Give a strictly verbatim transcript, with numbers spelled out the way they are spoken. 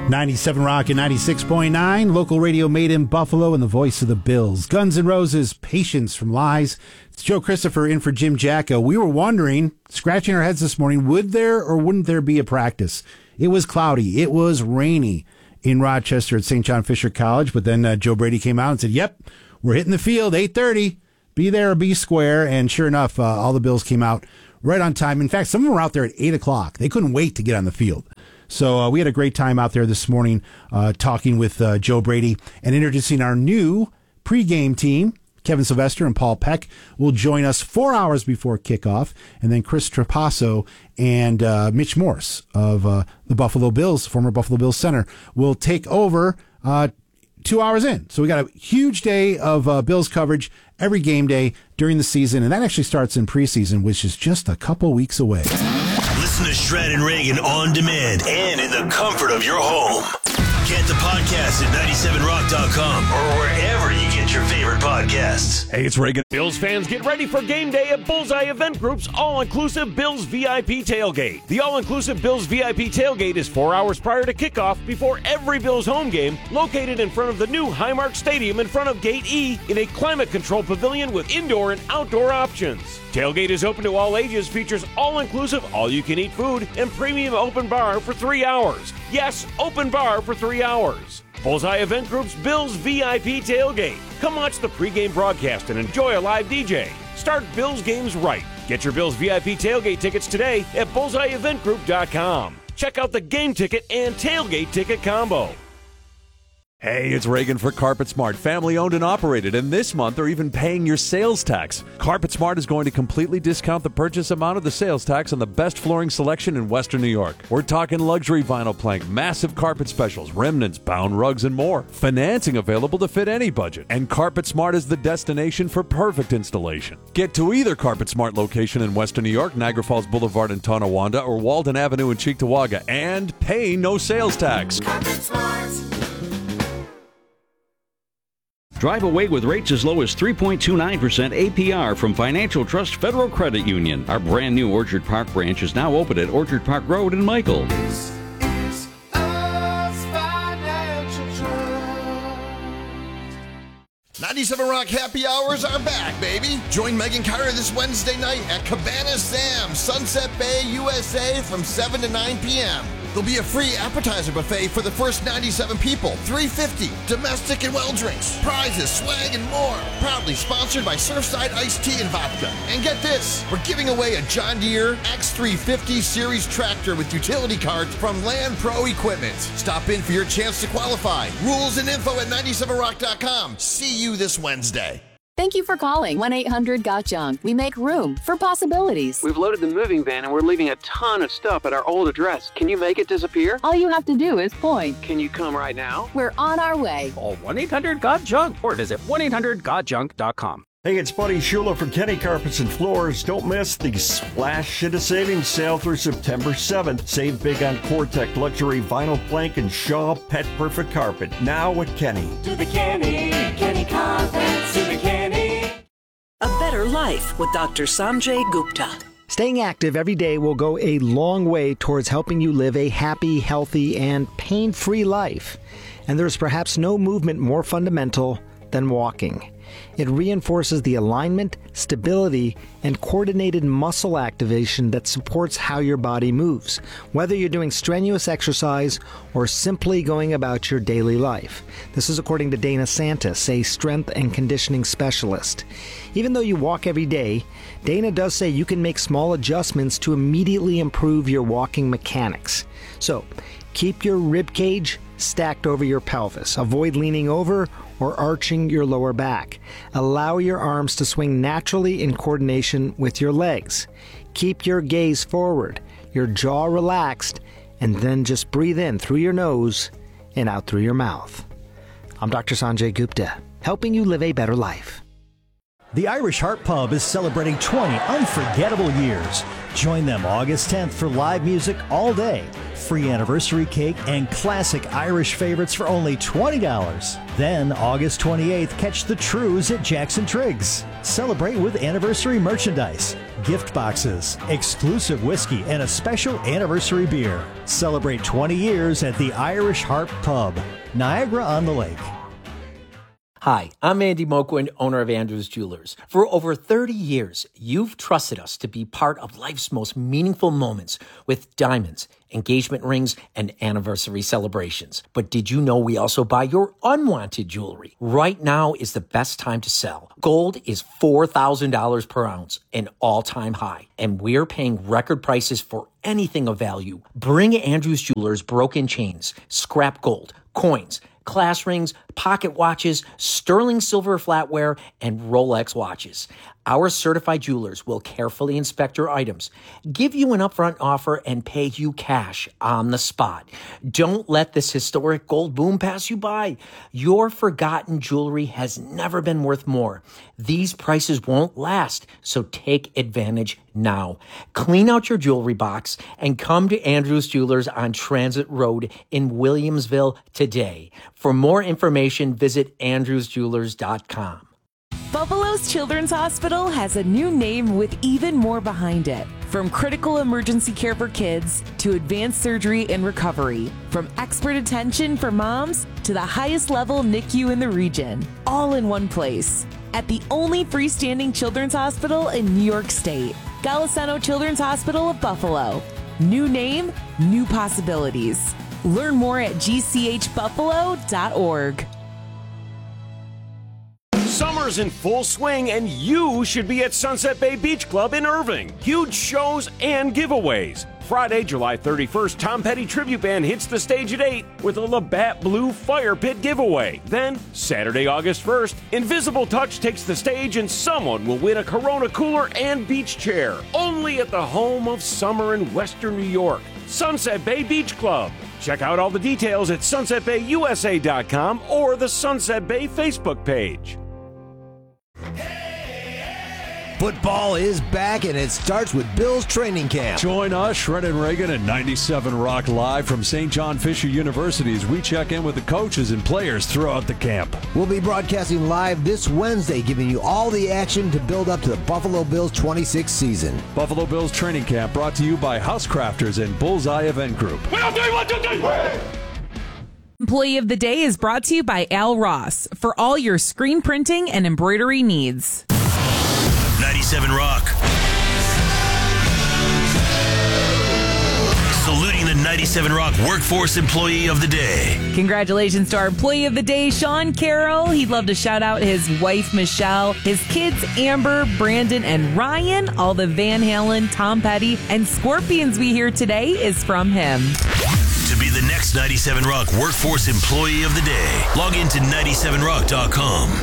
ninety-seven Rock and ninety-six point nine, local radio made in Buffalo and the voice of the Bills. Guns N' Roses, Patience from Lies. It's Joe Christopher in for Jim Jacko. We were wondering, scratching our heads this morning, would there or wouldn't there be a practice? It was cloudy. It was rainy in Rochester at Saint John Fisher College, but then uh, Joe Brady came out and said, yep, we're hitting the field, eight thirty. Be there or be square. And sure enough, uh, all the Bills came out right on time. In fact, some of them were out there at eight o'clock. They couldn't wait to get on the field. So uh, we had a great time out there this morning uh, talking with uh, Joe Brady and introducing our new pregame team. Kevin Sylvester and Paul Peck will join us four hours before kickoff. And then Chris Trapasso and uh, Mitch Morse of uh, the Buffalo Bills, former Buffalo Bills center, will take over uh, two hours in. So we got a huge day of uh, Bills coverage every game day during the season. And that actually starts in preseason, which is just a couple weeks away. Listen to Shred and Reagan on demand and in the comfort of your home. Get the podcast at ninety-seven rock dot com or wherever you get your favorite podcasts. Hey, it's Reagan. Bills fans, get ready for game day at Bullseye Event Group's all-inclusive Bills V I P Tailgate. The all-inclusive Bills V I P Tailgate is four hours prior to kickoff before every Bills home game, located in front of the new Highmark Stadium in front of Gate E in a climate-controlled pavilion with indoor and outdoor options. Tailgate is open to all ages, features all-inclusive, all-you-can-eat food, and premium open bar for three hours. Yes, open bar for three hours. Bullseye Event Group's Bills V I P Tailgate. Come watch the pregame broadcast and enjoy a live D J. Start Bills games right. Get your Bills V I P Tailgate tickets today at bullseye event group dot com. Check out the game ticket and tailgate ticket combo. Hey, it's Reagan for Carpet Smart, family owned and operated, and this month they're even paying your sales tax. Carpet Smart is going to completely discount the purchase amount of the sales tax on the best flooring selection in Western New York. We're talking luxury vinyl plank, massive carpet specials, remnants, bound rugs, and more. Financing available to fit any budget, and Carpet Smart is the destination for perfect installation. Get to either Carpet Smart location in Western New York, Niagara Falls Boulevard in Tonawanda, or Walden Avenue in Cheektowaga, and pay no sales tax. Carpet Smart. Drive away with rates as low as three point two nine percent A P R from Financial Trust Federal Credit Union. Our brand new Orchard Park branch is now open at Orchard Park Road in Michael. This is us Financial Trust. ninety-seven Rock Happy Hours are back, baby. Join Megan Carter this Wednesday night at Cabana Sam, Sunset Bay, U S A from seven to nine p.m. There'll be a free appetizer buffet for the first ninety-seven people. three dollars and fifty cents, domestic and well drinks, prizes, swag, and more. Proudly sponsored by Surfside Iced Tea and Vodka. And get this, we're giving away a John Deere X three fifty series tractor with utility carts from Land Pro Equipment. Stop in for your chance to qualify. Rules and info at ninety-seven rock dot com. See you this Wednesday. Thank you for calling one eight hundred got junk. We make room for possibilities. We've loaded the moving van and we're leaving a ton of stuff at our old address. Can you make it disappear? All you have to do is point. Can you come right now? We're on our way. Call one eight hundred got junk or visit one eight hundred got junk dot com. Hey, it's Buddy Shula for Kenny Carpets and Floors. Don't miss the Splash Shit of Savings sale through September seventh. Save big on Cortec Luxury Vinyl Plank and Shaw Pet Perfect Carpet. Now at Kenny. To the Kenny, Kenny Carpets, to the Kenny. A better life with Doctor Sanjay Gupta. Staying active every day will go a long way towards helping you live a happy, healthy, and pain-free life. And there's perhaps no movement more fundamental than walking. It reinforces the alignment, stability, and coordinated muscle activation that supports how your body moves, whether you're doing strenuous exercise or simply going about your daily life. This is according to Dana Santis, a strength and conditioning specialist. Even though you walk every day, Dana does say you can make small adjustments to immediately improve your walking mechanics. So, keep your rib cage stacked over your pelvis. Avoid leaning over or arching your lower back. Allow your arms to swing naturally in coordination with your legs. Keep your gaze forward, your jaw relaxed, and then just breathe in through your nose and out through your mouth. I'm Doctor Sanjay Gupta, helping you live a better life. The Irish Heart Pub is celebrating twenty unforgettable years. Join them August tenth for live music all day, free anniversary cake, and classic Irish favorites for only twenty dollars. Then August twenty-eighth, catch the Trues at Jackson Triggs. Celebrate with anniversary merchandise, gift boxes, exclusive whiskey, and a special anniversary beer. Celebrate twenty years at the Irish Harp Pub, Niagara-on-the-Lake. Hi, I'm Andy Moquin, owner of Andrews Jewelers. For over thirty years, you've trusted us to be part of life's most meaningful moments with diamonds, engagement rings, and anniversary celebrations. But did you know we also buy your unwanted jewelry? Right now is the best time to sell. Gold is four thousand dollars per ounce, an all-time high, and we're paying record prices for anything of value. Bring Andrews Jewelers broken chains, scrap gold, coins, class rings, pocket watches, sterling silver flatware, and Rolex watches. Our certified jewelers will carefully inspect your items, give you an upfront offer, and pay you cash on the spot. Don't let this historic gold boom pass you by. Your forgotten jewelry has never been worth more. These prices won't last, so take advantage now. Clean out your jewelry box and come to Andrews Jewelers on Transit Road in Williamsville today. For more information, visit andrews jewelers dot com. Buffalo's Children's Hospital has a new name with even more behind it. From critical emergency care for kids to advanced surgery and recovery, from expert attention for moms to the highest level N I C U in the region, all in one place. At the only freestanding children's hospital in New York State, Golisano Children's Hospital of Buffalo. New name, new possibilities. Learn more at g c h buffalo dot org. Summer's in full swing, and you should be at Sunset Bay Beach Club in Irving. Huge shows and giveaways. Friday, July thirty-first, Tom Petty Tribute Band hits the stage at eight with a Labatt Blue Fire Pit giveaway. Then, Saturday, August first, Invisible Touch takes the stage and someone will win a Corona cooler and beach chair. Only at the home of summer in Western New York. Sunset Bay Beach Club. Check out all the details at sunset bay u s a dot com or the Sunset Bay Facebook page. Football is back, and it starts with Bills training camp. Join us, Shred and Reagan, at ninety-seven Rock Live from Saint John Fisher University as we check in with the coaches and players throughout the camp. We'll be broadcasting live this Wednesday, giving you all the action to build up to the Buffalo Bills twenty-six season. Buffalo Bills training camp brought to you by Housecrafters and Bullseye Event Group. One, two, one, two, three. Employee of the Day is brought to you by Al Ross for all your screen printing and embroidery needs. ninety-seven Rock. Saluting the ninety-seven Rock Workforce Employee of the Day. Congratulations to our Employee of the Day, Sean Carroll. He'd love to shout out his wife, Michelle, his kids, Amber, Brandon, and Ryan. All the Van Halen, Tom Petty, and Scorpions we hear today is from him. To be the next ninety-seven Rock Workforce Employee of the Day, log into ninety-seven rock dot com.